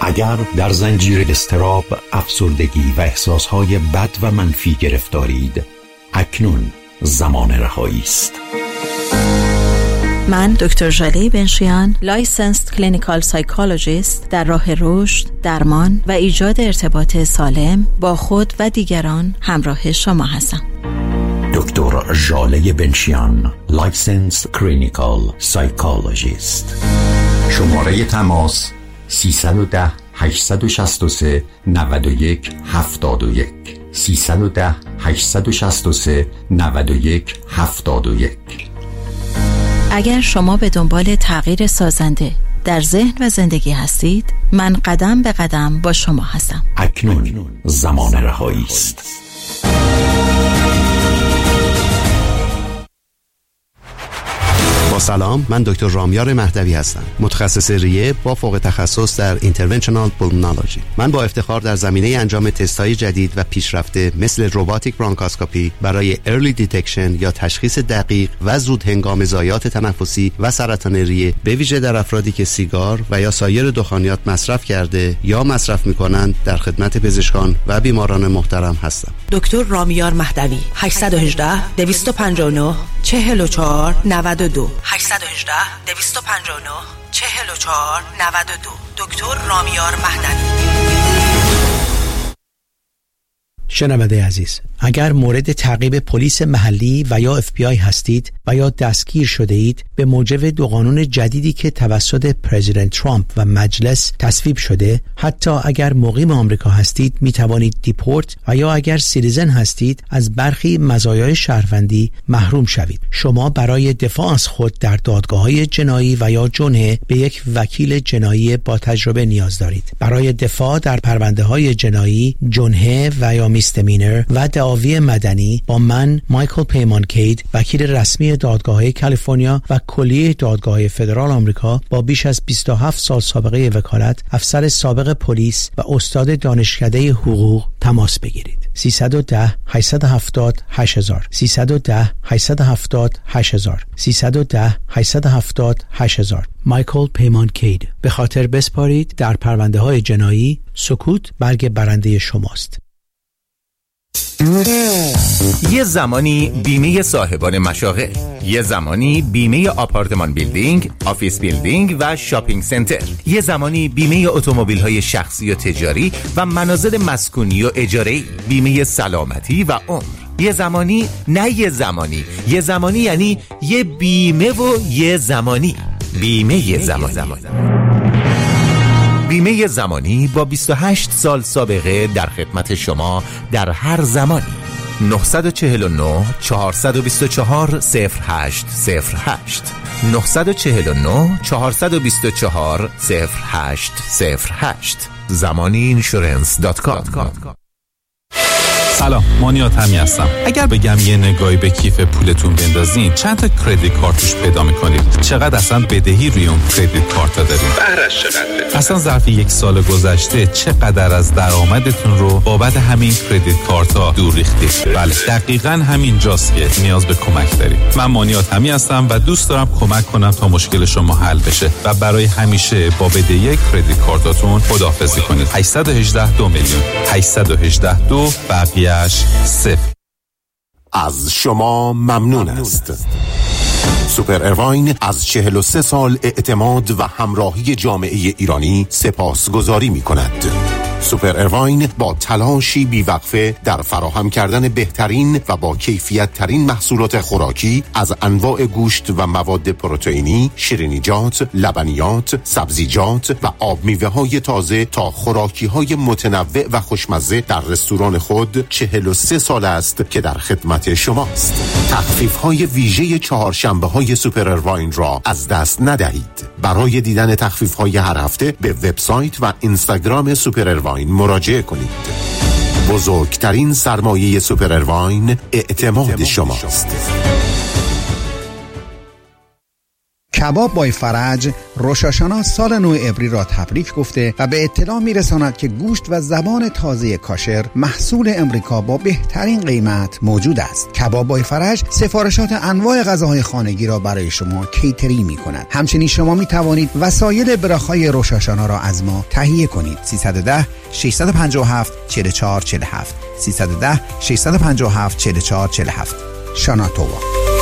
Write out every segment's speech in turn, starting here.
اگر در زنجیر اضطراب، افسردگی و احساسهای بد و منفی گرفتارید، اکنون زمان رهایی است. من دکتر ژاله بنشیان، لایسنسد کلینیکال سایکولوژیست، در راه رشد، درمان و ایجاد ارتباط سالم با خود و دیگران همراه شما هستم. دکتر ژاله بنشیان، لایسنسد کلینیکال سایکولوژیست. شماره تماس 310 863 91 71 310 863 91 71. اگر شما به دنبال تغییر سازنده در ذهن و زندگی هستید، من قدم به قدم با شما هستم. اکنون زمان رهایی است. با سلام، من دکتر رامیار مهدوی هستم، متخصص ریه با فوق تخصص در اینترونشنال پولمونولوژی. من با افتخار در زمینه انجام تست‌های جدید و پیشرفته مثل روباتیک برانکاسکوپی برای ارلی دیتکشن یا تشخیص دقیق و زود هنگام ضایعات تنفسی و سرطان ریه، به ویژه در افرادی که سیگار و یا سایر دخانیات مصرف کرده یا مصرف می‌کنند، در خدمت پزشکان و بیماران محترم هستم. دکتر رامیار مهدوی، 818 259 44 92 818 259 44 92. دکتر رامیار مهدوی. شنونده عزیز، اگر مورد تعقیب پلیس محلی و یا FBI هستید و یا دستگیر شده اید، به موجب دو قانون جدیدی که توسط پرزیدنت ترامپ و مجلس تصویب شده، حتی اگر مقیم آمریکا هستید می توانید دیپورت و یا اگر سیتیزن هستید از برخی مزایای شهروندی محروم شوید. شما برای دفاع از خود در دادگاه‌های جنایی و یا جنحه به یک وکیل جنایی با تجربه نیاز دارید. برای دفاع در پرونده‌های جنایی، جنحه و یا میستمینر و دعاوی مدنی با من، مایکل پیمانکید، وکیل رسمی دادگاه‌های کالیفرنیا و کلیه دادگاه‌های فدرال آمریکا با بیش از 27 سال سابقه وکالت، افسر سابق پلیس و استاد دانشکده حقوق تماس بگیرید. 310 870 8000 310 870 8000 310 870 8000. مایکل پیمانکید. به خاطر بسپارید در پرونده‌های جنایی، سکوت برگ برنده شماست. یه زمانی بیمه صاحبان مشاغل، یه زمانی بیمه آپارتمان بیلدینگ، آفیس بیلدینگ و شاپینگ سنتر، یه زمانی بیمه اتومبیل‌های شخصی و تجاری و منازل مسکونی و اجاره‌ای، بیمه سلامتی و عمر. یه زمانی، نه یه زمانی، یه زمانی یعنی یه بیمه و یه زمانی. بیمه زمانی. بیمه زمانی با 28 سال سابقه در خدمت شما در هر زمانی. 949 424 0808 949 424 0808 zamaniinsurance.com. سلام، مانیات همی هستم. اگر بگم یه نگاهی به کیف پولتون بندازین، چند تا کریدیت کارت توش پیدا می‌کنید؟ چقدر اصلا بدهی روی اون کریدیت کارت‌ها دارین؟ بهره‌اش چقدره؟ اصلا ظرف یک سال گذشته چقدر از درآمدتون رو بابت همین کریدیت کارت‌ها دور ریختید؟ بله، دقیقاً همین جاست که نیاز به کمک دارید. من مانیات همی هستم و دوست دارم کمک کنم تا مشکل شما حل بشه و برای همیشه با بدهی کریدیت کارتاتون خداحافظی کنید. 818 2 میلیون 818 2 بقیه‌اش 0. از شما ممنون است. سوپر اروین از 43 سال اعتماد و همراهی جامعه ایرانی سپاسگزاری می کند. سوپر اروین با تلاشی بیوقفه در فراهم کردن بهترین و با کیفیت ترین محصولات خوراکی از انواع گوشت و مواد پروتئینی، شیرینیجات، لبنیات، سبزیجات و آب میوه های تازه تا خوراکی های متنوع و خوشمزه در رستوران خود 43 سال است که در خدمت شماست. تخفیف های ویژه چهارشنبه های سوپر اروین را از دست ندهید. برای دیدن تخفیف های هر هفته به وبسایت و اینستاگرام سوپر اروین مراجعه کنید. بزرگترین سرمایه سوپر اروین اعتماد شماست. کباب بای فرج روش آشانا سال نو عبری را تبریک گفته و به اطلاع میرساند که گوشت و زبان تازه کاشر محصول امریکا با بهترین قیمت موجود است. کباب بای فرج سفارشات انواع غذاهای خانگی را برای شما کیترینگ می‌کند. همچنین شما می‌توانید وسایل براخای روش آشانا را از ما تهیه کنید. 310 657 4447 310 657 4447 شاناتووا.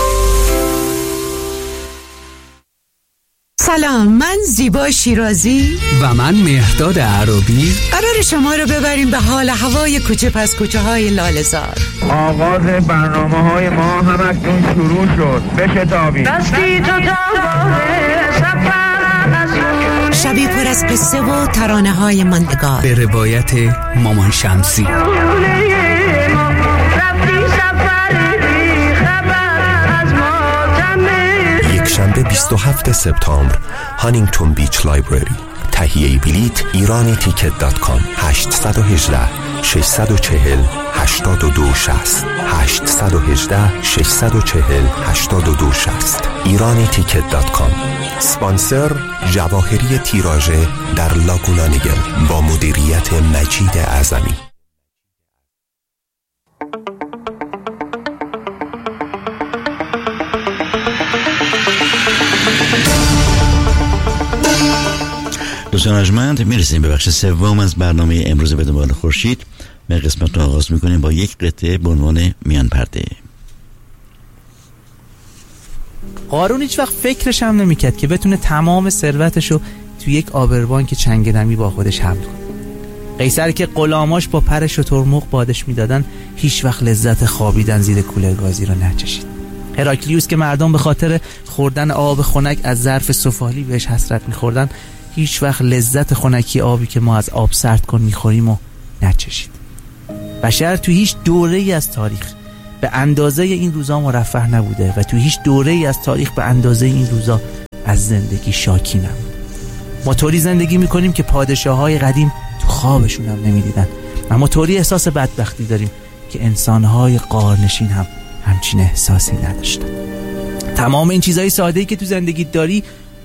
سلام، من زیبا شیرازی و من مهرداد عربی قرار شما رو ببریم به حال هوای کوچه پس کوچه های لاله‌زار. آغاز برنامه‌های ما همکنون شروع شد. بشتابید. دستی تو شبی پر از قصه و ترانه‌های ماندگار به روایت مامان شمسی. شنبه 27 سپتامبر هانینگتون بیچ لایبرری. تهیه بلیت ایرانیتیکت.com 818 640 8260 818 640 8260 ایرانیتیکت.com. اسپانسر جواهری تیراژه در لاگونا نیگل با مدیریت مجید اعظمی. دوستان ارجمند، میرسیم به بخش سوم از برنامه امروز به دنبال خورشید. به قسمت رو آغاز میکنیم با یک قطعه به عنوان میان پرده. قارون هیچ وقت فکرش هم نمیکرد که بتونه تمام ثروتشو توی یک آبربانک چنگدمی با خودش حمل کنه. قیصر که غلاماش با پر شترمرغ بادش میدادن هیچ وقت لذت خوابیدن زیر کولر گازی رو نچشید. هراکلیوس که مردم به خاطر خوردن آب خنک از ظرف سفالی بهش حسرت میخوردن هیچ وقت لذت خنکی آبی که ما از آب سرد کن میخوریم و نچشید. بشر تو هیچ دوره‌ای از تاریخ به اندازه این روزا مرفه نبوده و تو هیچ دوره‌ای از تاریخ به اندازه این روزا از زندگی شاکی نبود. ما طوری زندگی میکنیم که پادشاه‌های قدیم تو خوابشون هم نمیدیدن. اما طوری احساس بدبختی داریم که انسان‌های غارنشین هم همچین احساسی نداشتن. تمام این چیزهای ساده‌ای که تو زندگی داری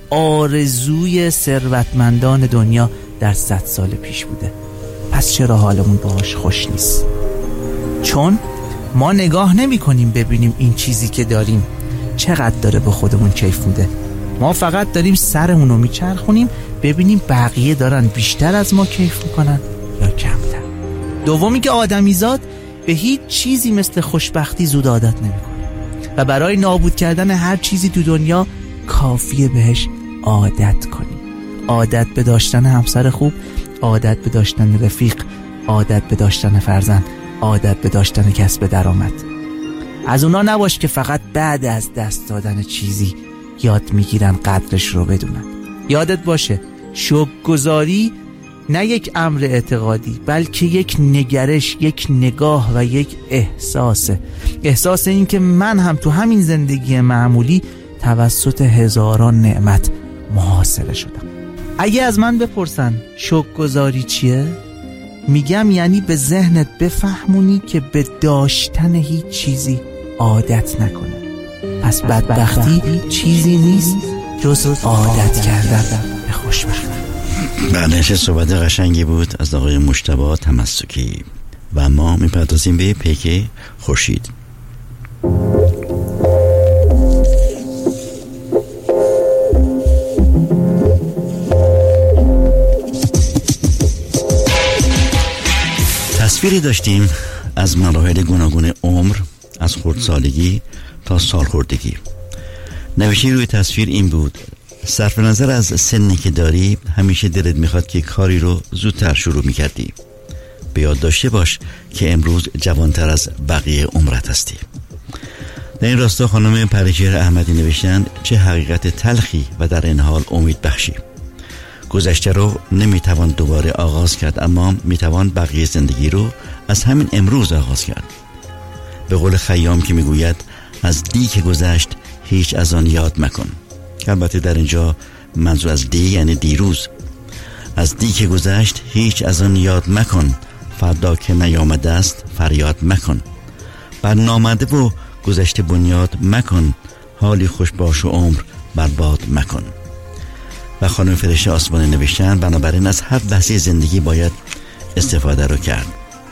آرزوی ثروتمندان دنیا در 100 سال پیش بوده. پس چرا حالمون باهاش خوش نیست؟ چون ما نگاه نمی کنیم ببینیم این چیزی که داریم چقدر داره به خودمون کیف میده. ما فقط داریم سرمون رو میچرخونیم ببینیم بقیه دارن بیشتر از ما کیف میکنن یا کمتر. دومی که آدمیزاد به هیچ چیزی مثل خوشبختی زود عادت نمیکنه و برای نابود کردن هر چیزی تو دنیا کافیه بهش عادت کنی. عادت به داشتن همسر خوب، عادت به داشتن رفیق، عادت به داشتن فرزند، عادت به داشتن کسب درآمد. از اونا نباش که فقط بعد از دست دادن چیزی یاد میگیرن قدرش رو بدونن. یادت باشه شکرگزاری نه یک امر اعتقادی بلکه یک نگرش، یک نگاه و یک احساسه. احساس این که من هم تو همین زندگی معمولی توسط هزاران نعمت محاصره شدم. اگه از من بپرسن شکرگزاری چیه؟ میگم یعنی به ذهنت بفهمونی که به داشتن هیچ چیزی عادت نکنه. پس بدبختی چیزی نیست جز عادت کردن به خوشبختی. بله، چه صحبت قشنگی بود از آقای مجتبی تمسکی. و ما میپردازیم به پیک خورشید. تصویری داشتیم از مراحل گوناگون عمر، از خردسالگی تا سالخوردگی. نوشته روی تصویر این بود: صرف نظر از سنی که داری همیشه دلت میخواد که کاری رو زودتر شروع میکردی. به یاد داشته باش که امروز جوانتر از بقیه عمرت هستی. در این راستا خانم پریشیر احمدی نوشتند چه حقیقت تلخی و در این حال امید بخشی. گذشته رو نمیتوان دوباره آغاز کرد، اما میتوان بقیه زندگی رو از همین امروز آغاز کرد. به قول خیام که میگوید از دی که گذشت هیچ از آن یاد مکن. البته در اینجا منظور از دی یعنی دیروز. از دی که گذشت هیچ از آن یاد مکن، فردا که نیامده است فریاد مکن. بر نامده و گذشته بنیاد مکن، حالی خوش باش و عمر برباد مکن. و خانم فرشته آسمانی نوشتن بنابراین از هر لحظه زندگی باید استفاده رو کرد.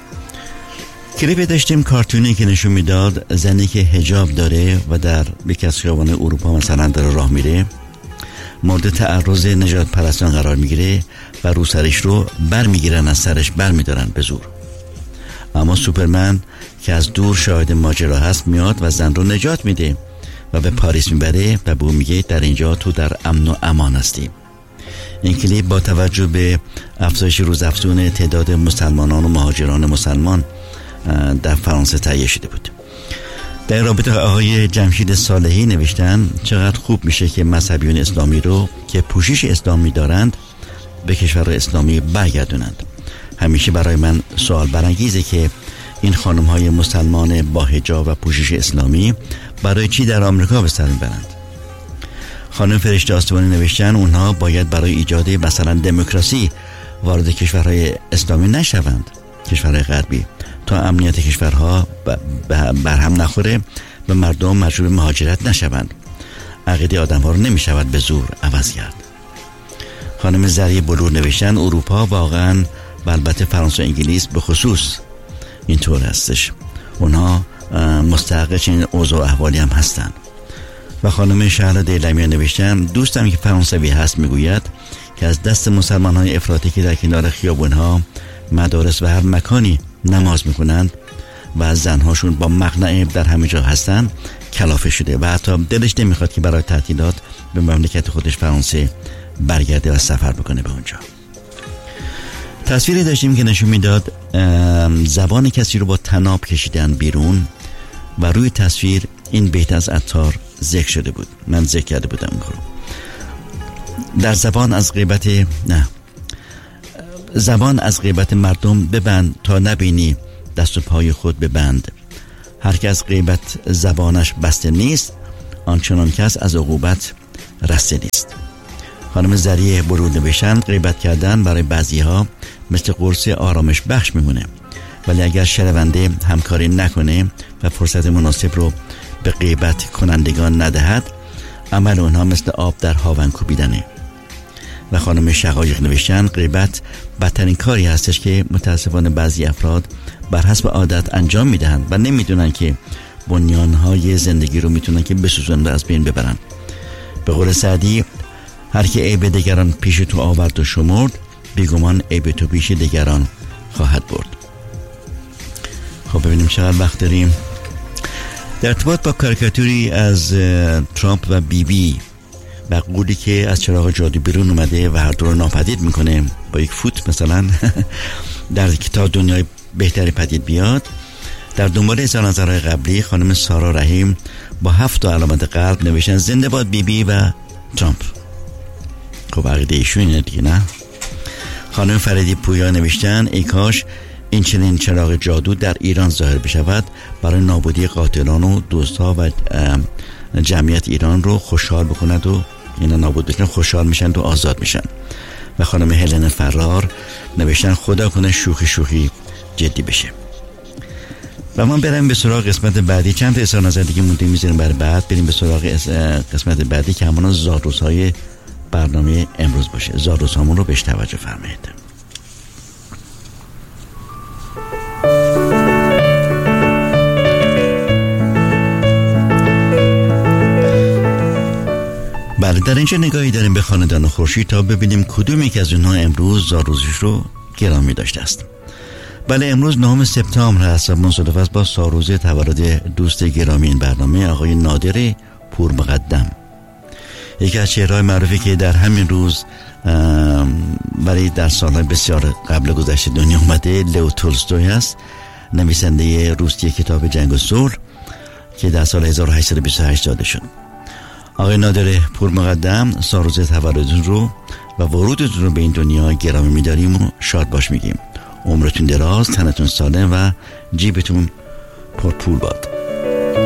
کلیپ داشتیم کارتونی که نشون میداد زنی که حجاب داره و در یکی از خیابان اروپا مثلا داره راه میره، مورد تعرض نجات پرستان قرار میگیره و روسرش رو بر میگیرن، از سرش بر میدارن به زور. اما سوپرمن که از دور شاهد ماجرا هست میاد و زن رو نجات میده و به پاریس میبره و به اون میگه در اینجا تو در امن و امان هستی. این کلیپ با توجه به افزایش روزافزون تعداد مسلمانان و مهاجران مسلمان در فرانسه تهیه شده بود. در رابطه آقای جمشید صالحی نوشتن چقدر خوب میشه که مذهبیون اسلامی رو که پوشش اسلامی دارند به کشور اسلامی برگردونند. همیشه برای من سوال برانگیزه که این خانم های مسلمان با حجاب و پوشش اسلامی برای چی در آمریکا به سر میبرند؟ خانم فرشته آسمانی نوشتن اونها باید برای ایجاد مثلا دموکراسی وارد کشورهای اسلامی نشوند، کشورهای غربی، تا امنیت کشورها برهم نخوره و مردم مجبور مهاجرت نشوند. عقیده آدم ها رو نمی شود به زور عوض کرد. خانم زری بلور نوشتن اروپا واقعا و البته فرانسه و انگلیس به خصوص اینطور هستش، اونها مستحق چنین اوضاع و احوالی هم هستن. و خانم شهلا دیلمی نوشتن دوستم که فرانسوی هست میگوید که از دست مسلمان های افراطی که در کنار خیابون ها، مدارس و هر مکانی نماز میکنند و از زنهاشون با مقنعه در همه جا هستن کلافه شده و حتی دلش نمیخواد که برای تعطیلات به مملکت خودش فرانسه برگرده و سفر بکنه به اونجا. تصویری داشتیم که نشون میداد زبان کسی رو با طناب کشیدن بیرون و روی تصویر این بیت از عطار ذکر شده بود. من ذکر کرده بودم این کارو. در زبان از غیبت مردم ببند تا نبینی دست و پای خود ببند. هر که از غیبت زبانش بسته نیست آنچنان کس از عقوبت رسته نیست. خانم زریه برود نوشتن غیبت کردن برای بعضی ها مثل قرص آرامش بخش میمونه، ولی اگر شنونده همکاری نکنه و فرصت مناسب رو به غیبت کنندگان ندهد عمل اونها مثل آب در هاون کوبیدنه. و خانم شقایق نوشتن غیبت بدترین کاری هستش که متاسفانه بعضی افراد بر حسب عادت انجام میدهند و نمیدونن که بنیانهای زندگی رو میتونن که بسوزن و از بین ببرن. به قول سعدی هر که عیب دیگران پیش تو آورد و شمرد بیگمان عیب تو پیش دیگران خواهد برد. خب ببینیم چقدر وقت داریم. در ارتباط با کاریکاتوری از ترامپ و بیبی و قولی که از چراغ جادو بیرون اومده و هر دو رو ناپدید میکنه با یک فوت مثلا در کتاب دنیای بهتری پدید بیاد، در دنبال اظهار نظرهای قبلی خانم سارا رحیم با 7 علامت قلب نوشتن زنده باد بیبی و ترامپ. خب عقیده ایشون اینه دیگه، نه؟ خانم فریدی پویا نوشتن ای کاش این چنین چراغ جادو در ایران ظاهر بشود برای نابودی قاتلان و دوستها و جمعیت ایران رو خوشحال بکند و اینا نابود بشن، خوشحال میشن و آزاد میشن. و خانم هلن فرار نوشتن خدا کنه شوخی جدی بشه. و من برم به سراغ قسمت بعدی. چند تا اظهار نظر دیگه مونده میذاریم برای بعد، بریم به سراغ قسمت بعدی که همون زادروزهای برنامه امروز باشه. زادروزهامون رو بهش توجه فرمایید. بله، در اینجا نگاهی داریم به خاندان خورشید تا ببینیم کدوم یک از اونها امروز زادروزش رو گرامی داشته است. بله، امروز 9 سپتامبر هست و مصادف است با سالروز تولد دوست گرامی این برنامه آقای نادر پورمقدم. یکی از چهره‌های معروفی که در همین روز برای در سالهای بسیار قبل گذشته دنیا اومده لئو تولستوی هست، نویسنده روسی کتاب جنگ و صلح که در سال 1828 زاده شد. آقای نادر پورمقدم سالروز تولدتون رو و ورودتون رو به این دنیا گرامی می‌داریم و شاد باش میگیم. عمرتون دراز، تنتون سالم و جیبتون پر پول باد.